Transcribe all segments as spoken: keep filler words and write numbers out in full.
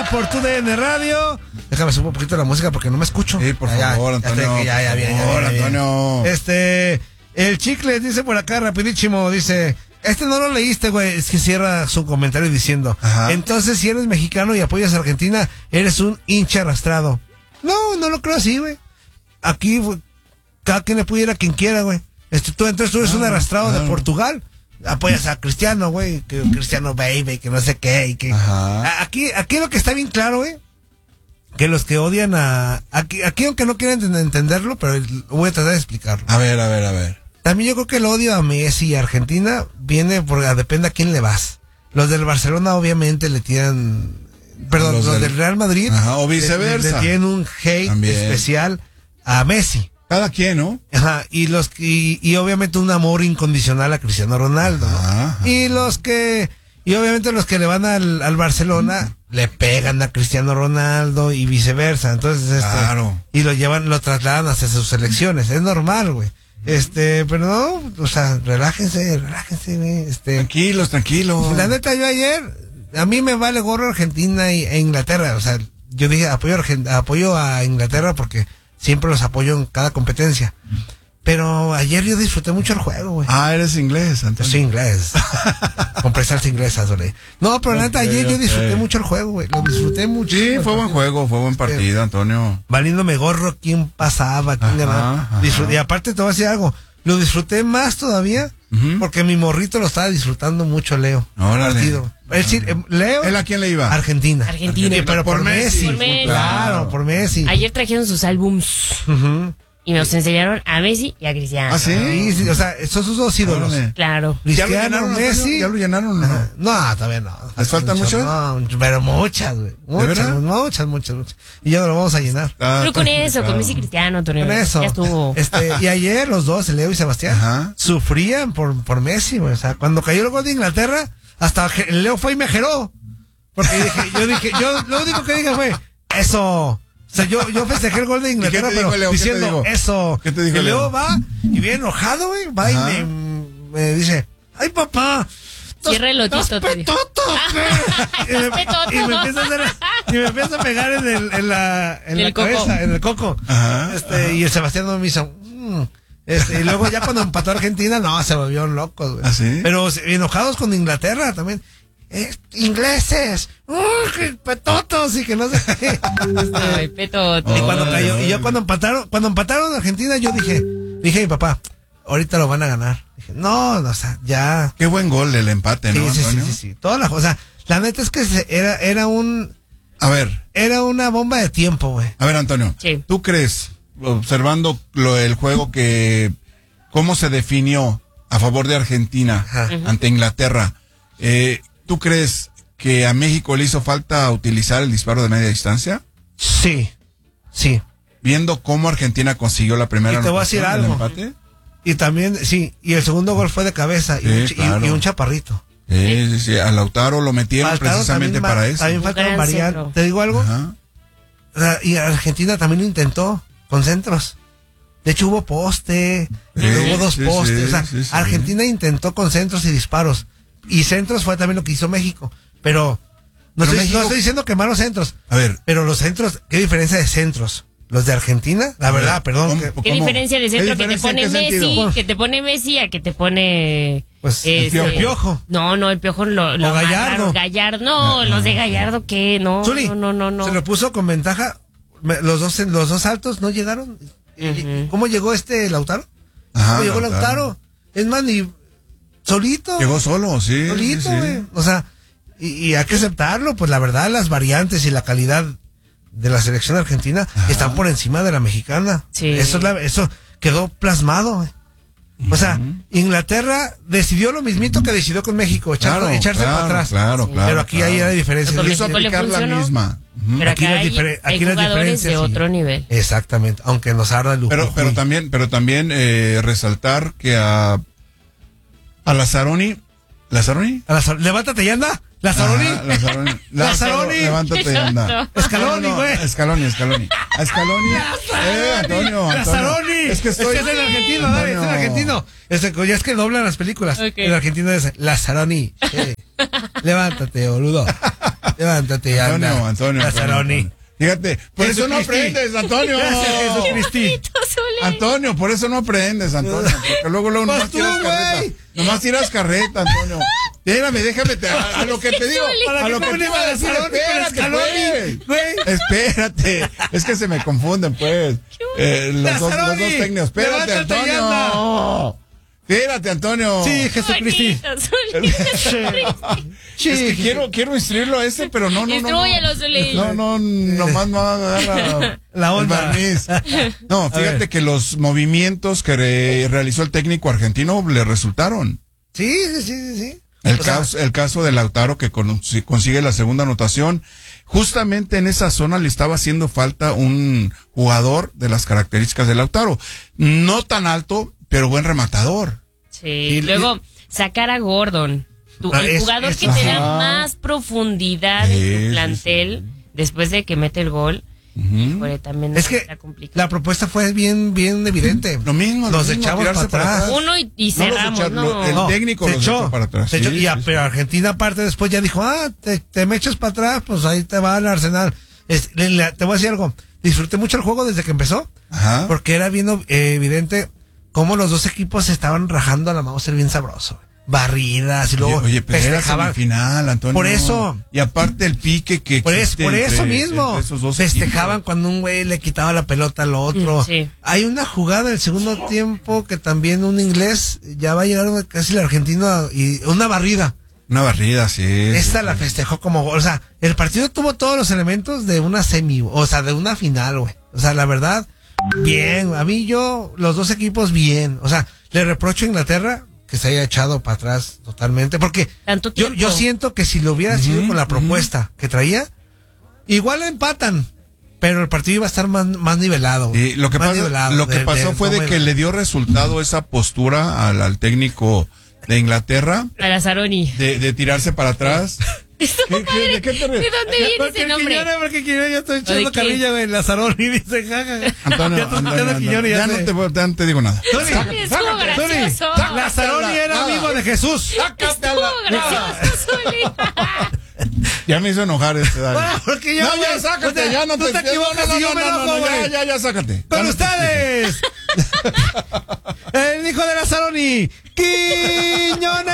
por tu D N Radio. Déjame subir un poquito la música porque no me escucho. Sí, por ya, favor, ya, Antonio. Ya, ya, ya, bien, ya, Por favor, ya, ya, Antonio. Este, el Chicle dice por acá rapidísimo, dice, este no lo leíste, güey, es que cierra su comentario diciendo, Ajá. entonces si eres mexicano y apoyas a Argentina, eres un hincha arrastrado. No, no lo creo así, güey. Aquí, güey, cada quien le puede ir a quien quiera, güey. Este, tú, entonces tú eres Claro, un arrastrado claro. de Portugal. Apoyas a Cristiano, güey, que Cristiano baby, que no sé qué, y que... Ajá. A- Aquí, aquí lo que está bien claro, güey, que los que odian a... Aquí, aquí aunque no quieran enten- entenderlo, pero voy a tratar de explicarlo. A ver, a ver, a ver. También yo creo que el odio a Messi y a Argentina viene por... depende a quién le vas. Los del Barcelona obviamente le tiran... Perdón, Los los, del- del Real Madrid... Ajá, o le- viceversa. Le, le tienen un hate También. especial a Messi. Cada quien, ¿no? Ajá, y los y, y obviamente un amor incondicional a Cristiano Ronaldo, ¿no? Ajá. Y los que y obviamente los que le van al, al Barcelona le pegan a Cristiano Ronaldo y viceversa, entonces este, Claro. y lo llevan, lo trasladan hacia sus selecciones, es normal, güey. Este, pero no, o sea, relájense, relájense, güey, este. Tranquilos, tranquilos. La neta, yo ayer, a mí me vale gorro Argentina y, e Inglaterra, o sea, yo dije apoyo a, Argen- apoyo a Inglaterra porque siempre los apoyo en cada competencia. Pero ayer yo disfruté mucho el juego, güey. Ah, eres inglés, Yo Antonio. soy inglés. Compré salsa inglesa, Zole. No, pero la neta, Ok, ayer yo ok. disfruté mucho el juego, güey. Lo disfruté mucho. Sí, fue buen juego, fue buen partido, Antonio. Valiéndome gorro quién pasaba, quién Ajá, ganaba. ajá. Disfruté- y aparte te voy a decir algo. Lo disfruté más todavía Ujú. porque mi morrito lo estaba disfrutando mucho, Leo. el Órale. partido. Es decir, eh, Leo. ¿Él a quién le iba? Argentina. Argentina. Sí, pero por, Por Messi. Messi. Por Messi. Claro, por Messi. Ayer trajeron sus álbums Ujú. y nos enseñaron a Messi y a Cristiano. ¿Ah, sí? Sí, sí, o sea, esos son sus dos ídolos. Órale. Claro. ¿Ya lo Cristiano, llenaron, Antonio? Messi. ¿Ya lo llenaron? Ajá. No. No, todavía no. ¿Les faltan muchos? No, pero muchas, güey. Muchas, verdad? muchas, muchas, muchas. Y ya no lo vamos a llenar. Ah, Pero con está eso, con complicado. Messi y Cristiano, Antonio. Con eso. Ya estuvo. Este, y ayer los dos, Leo y Sebastián, Ajá. sufrían por, por Messi, güey. O sea, cuando cayó el gol de Inglaterra, hasta Je- Leo fue y me geró. Porque dije, yo dije, yo lo único que dije fue, eso. O sea, yo, yo festejé el gol de Inglaterra, te pero dijo Leo? ¿Qué te diciendo dijo? eso. ¿Qué te dijo y Leo Leo? va y bien enojado, güey, va Ajá. y me, me dice, ay papá. ¿estás- Cierra el ojito, estás te dijo. petoto, ¿qué?" y, me, Petoto. y me empieza a hacer, y me empieza a pegar en el, en la, en En la el coco. cabeza, en el coco. Ajá, Este, y el Sebastián no me hizo, "Mm". Este, y luego ya cuando empató Argentina, no, se volvieron locos, güey. ¿Ah, sí? Pero se- enojados con Inglaterra también. Eh, ingleses, ¡uh, qué petotos! Y que no sé qué. Ay, Petoto. Y cuando Ay, cayó, ay. y yo cuando empataron, cuando empataron Argentina, yo dije, dije a mi papá, ahorita lo van a ganar. Dije, no, no, o sea, ya. Qué buen gol el empate, Sí, ¿no, sí, sí, Antonio? sí, sí. Toda la, o sea, la neta es que se- era, era un, A ver, era una bomba de tiempo, güey. a ver, Antonio. Sí. ¿Tú crees, observando lo del juego, que cómo se definió a favor de Argentina Ajá. ante Inglaterra, eh, ¿tú crees que a México le hizo falta utilizar el disparo de media distancia? Sí, sí. Viendo cómo Argentina consiguió la primera Y te voy a decir anotación, el algo. empate. Y también, sí, y el segundo gol fue de cabeza y, Sí, un, ch- y- claro. y un chaparrito. Sí, sí, sí, a Lautaro lo metieron Faltaron precisamente también, para ma- eso. También Un faltaron gran variar. centro. ¿Te digo algo? Ajá. O sea, y Argentina también lo intentó con centros. De hecho hubo poste, Sí, hubo dos sí, postes. sí, o sea, sí, sí. Argentina intentó con centros y disparos. Y centros fue también lo que hizo México. Pero no, Pero estoy, México- no estoy diciendo que malos centros. A ver, Pero los centros, ¿qué diferencia de centros? Los de Argentina, la verdad, perdón. ¿cómo? que- ¿Qué ¿Cómo? diferencia de ¿Qué centro que te diferencia en pone qué Messi, sentido? que te pone Messi a que te pone Pues, el este, Pio- Piojo. No, no, el Piojo lo, lo O Gallardo. agarraron. Gallardo, no, los de Gallardo qué, no, Zuli, no, no, no, no. se lo puso con ventaja. Me- Los dos, los dos altos no llegaron. Y- Ujú. ¿Cómo llegó este Lautaro? Ajá, ¿Cómo llegó Lautaro. Lautaro? Es más, ni solito. Llegó solo, sí. solito, sí, sí. güey. O sea, y, y hay que aceptarlo, pues la verdad, las variantes y la calidad de la selección argentina están por encima de la mexicana. Sí. Eso es la- eso quedó plasmado, güey. O sea, Inglaterra decidió lo mismito que decidió con México, echar- Claro, echarse claro, para atrás. claro, Sí. claro. Pero aquí claro. hay una diferencia. Pero Quiso México le aplicar la funcionó. misma. Ujú. Pero Aquí acá las hay, difere- hay aquí las jugadores diferencias, de sí. otro nivel. Exactamente, aunque nos arda el lujo. Pero, pero también, pero también eh, resaltar que a a Lazzaroni, ¿Lazzaroni? A la Zar- levántate y anda. Lazzaroni. Ajá, Lazzaroni. Lazzaroni. Levántate y anda. Escaloni, No, no, güey. Escaloni, Escaloni. A Escaloni. Eh, Antonio, Antonio. Lazzaroni. Es que estoy. Es el argentino, ¿no? Es el Antonio. argentino. Este, ya es que doblan las películas. Ok. El argentino es Lazzaroni. Sí. Levántate, boludo. Levántate y Antonio, anda. Antonio. Lazzaroni. Antonio. Fíjate, por eso no Jesucristi. aprendes, Antonio. Gracias, Jesucristi. Zuli. Antonio, por eso no aprendes, Antonio. Porque luego, luego Pues nomás tú, tiras carreta. güey. Nomás tiras carreta, Antonio. Déjame, déjame, te- a, a lo que te digo. Zuli. A lo que te iba a decir, espérate, pues. Güey. Espérate. Es que se me confunden, pues. Eh, los, dos, los dos Lazzaroni, técnicos. Espérate, levántate y Antonio. Espérate, Antonio. Sí, Jesucristi. Bonito, Zuli. Sí. Es que quiero, quiero instruirlo a ese, pero no, no, no. Instrúyelo, Zuli. No, no, nomás no va a dar la, La onda. el barniz. No, fíjate ver. que los movimientos que re- realizó el técnico argentino le resultaron. Sí, sí, sí, sí, sí. El, O sea, caso, el caso de Lautaro que con- si consigue la segunda anotación. Justamente en esa zona le estaba haciendo falta un jugador de las características de Lautaro. No tan alto, pero buen rematador. Sí, Y- luego sacar a Gordon, tu- Ah, el es- jugador es- que te da ajá. más profundidad Sí, en sí, tu plantel después de que mete el gol. Híjole, también Es que está complicado. la propuesta fue bien, bien evidente. Lo mismo, lo Los mismo, echamos tirarse para para atrás. atrás. Uno y, y No los cerramos, echar- no. lo- el- No, técnico se los echó, echó para atrás. se echó, Sí, y a- sí, sí. pero Argentina aparte después ya dijo, ah, te, te me echas para atrás, pues ahí te va el Arsenal. Es- le- le- te voy a decir algo, disfruté mucho el juego desde que empezó, Ajá. porque era bien eh, evidente cómo los dos equipos se estaban rajando a la Mauser bien sabroso. güey. Barridas y luego Oye, oye, pero era festejaban. semifinal, Antonio. Por eso. Y aparte el pique que Por, es- existe por eso entre- mismo, entre esos dos festejaban equipos. cuando un güey le quitaba la pelota al otro. Mm, sí. Hay una jugada del segundo tiempo que también un inglés ya va a llegar casi el argentino y una barrida. Una barrida, sí. Esta sí, la sí. festejó como gol. O sea, el partido tuvo todos los elementos de una semi, o sea, de una final, güey. O sea, la verdad, bien. A mí yo, los dos equipos, bien. O sea, le reprocho a Inglaterra que se haya echado para atrás totalmente. Porque Tanto yo, tiempo. yo siento que si lo hubiera sido con la propuesta que traía, igual empatan. Pero el partido iba a estar más, más nivelado. Y lo que, más pasa- nivelado lo que de- pasó de- fue de no, que bueno. le dio resultado esa postura al, al técnico de Inglaterra A Lazzaroni. de, de tirarse para atrás. Estuvo ¿Qué- qué- padre. de qué te ríes? ¿De dónde viene Porque ese nombre? Quiñones, porque Quiñones, yo estoy ¿O de echando qué? carrilla, güey, Lazaroni, dice, jaja. Antonio, Ya estoy Antonio, escuchando a Antonio, Quiñones, ya, ya no sé. te, voy- ya no te digo nada. Tony, Estuvo gracioso. Tony, Lazaroni era Nada. amigo de Jesús. Estuvo gracioso, Zuli. Ya me hizo enojar este Dani. Bueno, porque yo, no, güey, ya sácate, o sea, ya no tú te, te equivocas no, no, y yo no, me no, enojo, no, ya, güey. ya, ya, sácate. Con Ya no te- ustedes, el hijo de Lazaroni, Quiñones.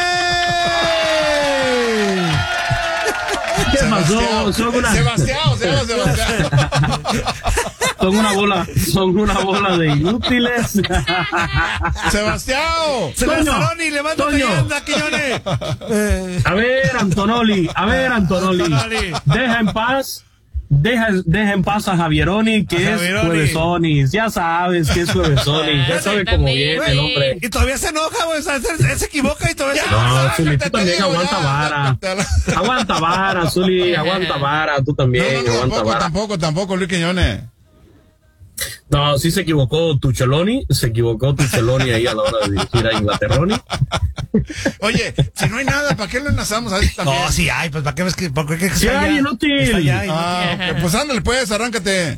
¿Qué pasó? Son una, Sebastián, se llama Sebastián. son una bola, son una bola de inútiles. Sebastián. Lazaroni, levántate y Toño. anda, Quiñones. Eh, A ver, Antonoli, a ver, Antonoli, Antonoli. deja en paz, deja, deja en paz a Javieroni, que A es Javieroni. juevesonis, ya sabes que es juevesonis, ya sabe cómo viene el hombre. y todavía se enoja, güey, o sea, él, él se equivoca y todavía se enoja. No, Zuli, Sácate, tú también te digo, aguanta ya, vara. sácate a la- Aguanta vara, Zuli, aguanta vara, tú No, también, no, no, aguanta tampoco, vara. tampoco, tampoco, Luis Quiñones. No, sí se equivocó Tucheloni, se equivocó Tucheloni ahí a la hora de dirigir a Inglaterroni. Oye, si no hay nada, ¿para qué lo enlazamos a esto también? No, sí hay, pues ¿para qué ves que por qué que Sí está hay, allá? inútil. Está allá, Ah, ok, pues ándale, pues, arráncate.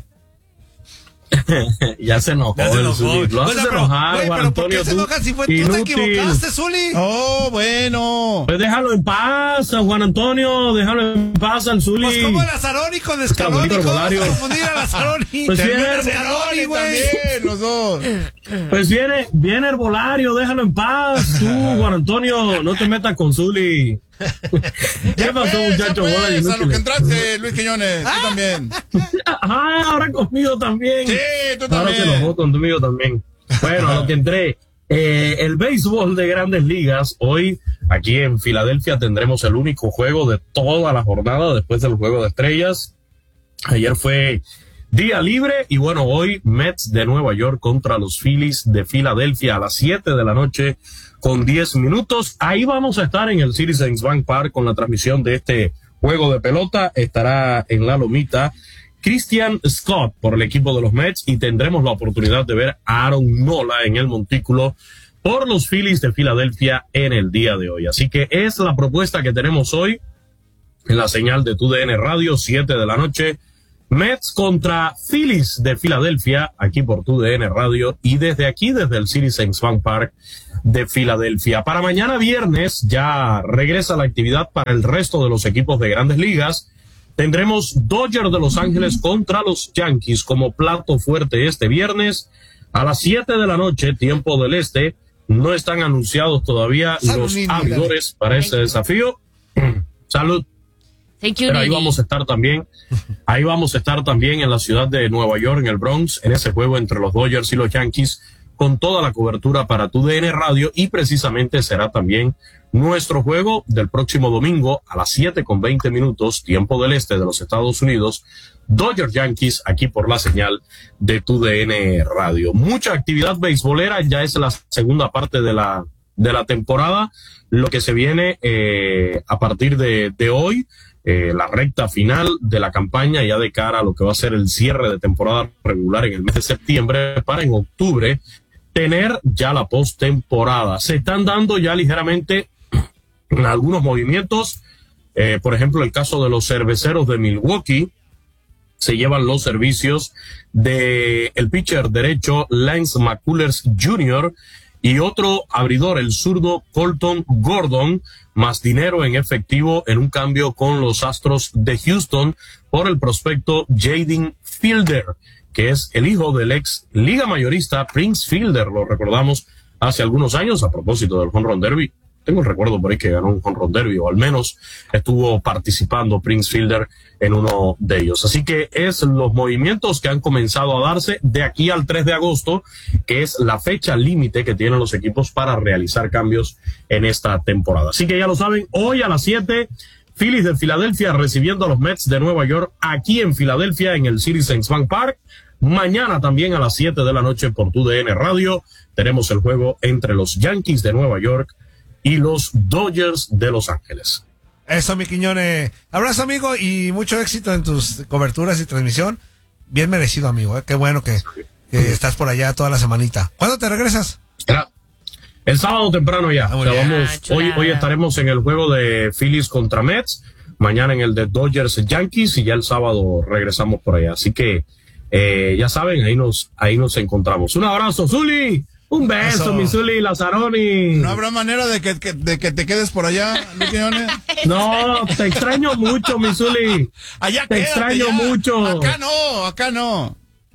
Ya se enojó Ya se el enojó. Zuli. Lo O haces sea, pero, enojar, güey, Juan pero ¿por Antonio. qué se tú, enoja si fue tú te inútil. equivocaste, Zuli? Oh, bueno. Pues déjalo en paz, a Juan Antonio, déjalo en paz al Zuli. Pues como Lazaroni con Scaloni, bonito ¿cómo vas a vocabulario. confundir a Lazaroni? Pues Termina bien, Scaloni, güey. También, los dos. Pues viene, viene herbolario, déjalo en paz. Tú, Juan Antonio, no te metas con Zuli. ¿Qué pasó, Pues, muchacho? ya Bola de pues, a lo que inútiles. entraste, Luis Quiñones, tú también. Ah, ahora conmigo también. Sí, tú Ahora se también. enojó conmigo también. Bueno, a lo que entré. Eh, el béisbol de Grandes Ligas. Hoy, aquí en Filadelfia, tendremos el único juego de toda la jornada después del Juego de Estrellas. Ayer fue día libre y bueno, hoy Mets de Nueva York contra los Phillies de Filadelfia a las siete de la noche con diez minutos. Ahí vamos a estar en el Citizens Bank Park con la transmisión de este juego de pelota. Estará en la lomita Christian Scott por el equipo de los Mets y tendremos la oportunidad de ver a Aaron Nola en el montículo por los Phillies de Filadelfia en el día de hoy. Así que es la propuesta que tenemos hoy en la señal de tu D N Radio, siete de la noche. Mets contra Phillies de Filadelfia, aquí por tu D N Radio y desde aquí, desde el Citizens Bank Park de Filadelfia. Para mañana viernes ya regresa la actividad para el resto de los equipos de Grandes Ligas. tendremos Dodgers de Los Ángeles contra los Yankees como plato fuerte este viernes a las siete de la noche, tiempo del este. No están anunciados todavía Salud, los Nini, abridores para Thank ese you. desafío. Salud. Thank you, Pero ahí Nini. vamos a estar también, ahí vamos a estar también en la ciudad de Nueva York, en el Bronx, en ese juego entre los Dodgers y los Yankees, con toda la cobertura para tu D N Radio, y precisamente será también nuestro juego del próximo domingo a las siete con veinte minutos, tiempo del este de los Estados Unidos, Dodgers Yankees, aquí por la señal de tu D N Radio. Mucha actividad beisbolera, ya es la segunda parte de la, de la temporada, lo que se viene eh, a partir de, de hoy. Eh, la recta final de la campaña ya de cara a lo que va a ser el cierre de temporada regular en el mes de septiembre, para en octubre tener ya la postemporada. Se están dando ya ligeramente algunos movimientos, eh, por ejemplo el caso de los Cerveceros de Milwaukee. Se llevan los servicios de el pitcher derecho Lance McCullers junior y otro abridor, el zurdo Colton Gordon, más dinero en efectivo en un cambio con los Astros de Houston por el prospecto Jaden Fielder, que es el hijo del ex liga mayorista Prince Fielder. Lo recordamos hace algunos años a propósito del Home Run Derby. Tengo el recuerdo por ahí que ganó un Home Run Derby, o al menos estuvo participando Prince Fielder en uno de ellos. Así que es los movimientos que han comenzado a darse de aquí al tres de agosto, que es la fecha límite que tienen los equipos para realizar cambios en esta temporada. Así que ya lo saben, hoy a las siete, Phillies de Filadelfia recibiendo a los Mets de Nueva York aquí en Filadelfia en el Citizens Bank Park. Mañana también a las siete de la noche por tu D N Radio tenemos el juego entre los Yankees de Nueva York y los Dodgers de Los Ángeles. Eso, mi Quiñones. Abrazo, amigo, y mucho éxito en tus coberturas y transmisión. Bien merecido, amigo. ¿eh? Qué bueno que, que estás por allá toda la semanita. ¿Cuándo te regresas? El sábado temprano ya. Ah, O sea, bien. vamos, Ah, hoy, hoy estaremos en el juego de Phillies contra Mets, mañana en el de Dodgers Yankees, y ya el sábado regresamos por allá. Así que eh, ya saben, ahí nos, ahí nos encontramos. Un abrazo, Zuli. Un beso, Eso. mi Zuli Lazaroni. ¿No habrá manera de que, que- de que te quedes por allá, Luis Quiñones? No, te extraño mucho, mi Zuli. Allá Te quédate extraño ya. mucho. Acá no, acá no.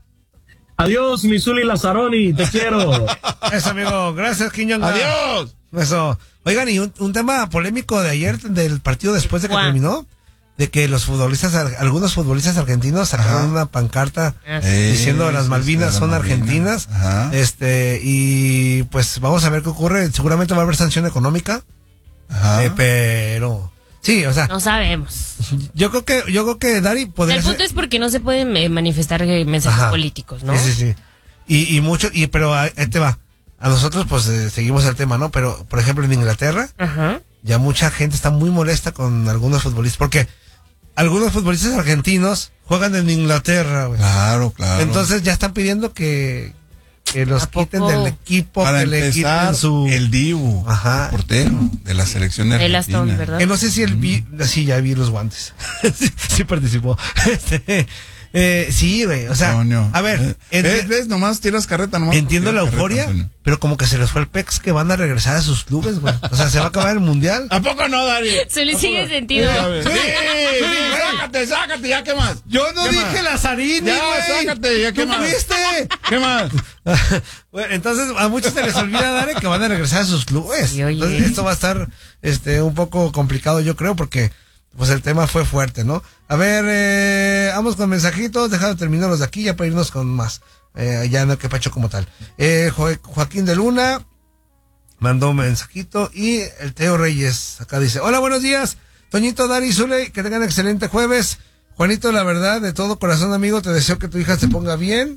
Adiós, mi Zuli Lazaroni, te quiero. Eso, amigo. Gracias, Quiñonga. Adiós. Eso. Oigan, y un, un tema polémico de ayer, del partido después de que ¿Cuál? terminó, de que los futbolistas, ar- algunos futbolistas argentinos sacaron Ajá. una pancarta Eh, diciendo las sí, Malvinas sí, son las argentinas. Malvinas. Ajá. Este, y pues vamos a ver qué ocurre. Seguramente va a haber sanción económica, Ajá. eh, pero sí, o sea, No sabemos. yo creo que, yo creo que Dari podría El punto ser- es porque no se pueden eh, manifestar eh, mensajes Ajá. políticos, ¿no? Sí, sí, sí. Y, y mucho, y pero ahí te va. A nosotros pues eh, seguimos el tema, ¿no? Pero, por ejemplo, en Inglaterra, Ajá. ya mucha gente está muy molesta con algunos futbolistas, porque algunos futbolistas argentinos juegan en Inglaterra, güey. Claro, claro. Entonces ya están pidiendo que, que los ¿A poco? quiten del equipo, para que le empezar, quiten su... el Dibu, Ajá. el portero de la selección de El Argentina. Aston, ¿verdad? Que no sé si él vi... Sí, ya vi los guantes. sí, sí participó. Este, eh, sí, güey, o sea, Coño. a ver, Eh, enti- ¿Ves, ves? Nomás tiras carreta, nomás. entiendo la tiras carreta, euforia, Antonio. pero como que se les fue el pex que van a regresar a sus clubes, güey. O sea, se va a acabar el mundial. ¿A poco no, Dari? Se le sigue sentido. Sí, sí, sácate, sácate, ya, ¿qué más? Yo no ¿Qué dije más? Lazarini, Ya, güey. sácate, ya, ¿qué ¿Tú más? fuiste? ¿Qué más? Bueno, entonces a muchos se les olvida, Dare, que van a regresar a sus clubes. Sí, oye. Entonces esto va a estar este un poco complicado, yo creo, porque pues el tema fue fuerte, ¿no? A ver, eh, vamos con mensajitos, dejando terminar los de aquí ya para irnos con más. Eh, ya no que pacho como tal. Eh, Jo- Joaquín de Luna mandó un mensajito y el Teo Reyes acá dice: hola, buenos días, Toñito, Dari, Zule, que tengan excelente jueves. Juanito, la verdad, de todo corazón, amigo, te deseo que tu hija se ponga bien.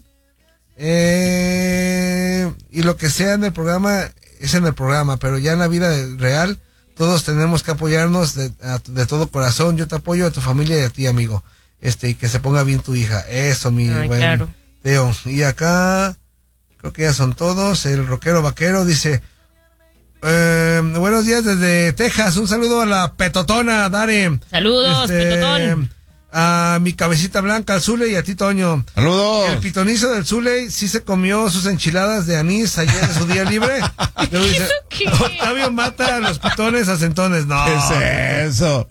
Eh, y lo que sea en el programa es en el programa, pero ya en la vida real todos tenemos que apoyarnos de, a- de todo corazón. Yo te apoyo a tu familia y a ti, amigo. Este, y que se ponga bien tu hija. Eso, mi Ay, buen claro. Teo. Y acá, creo que ya son todos. El rockero vaquero dice: eh, buenos días desde Texas. Un saludo a la petotona, Dare. Saludos, petotón. A mi cabecita blanca, al Zule, y a ti, Toño. Saludos. El pitonizo del Zule sí se comió sus enchiladas de anís ayer en su día libre. Luego dice: ¿Eso qué? Octavio mata a los pitones a centones. No. ¿Qué es eso?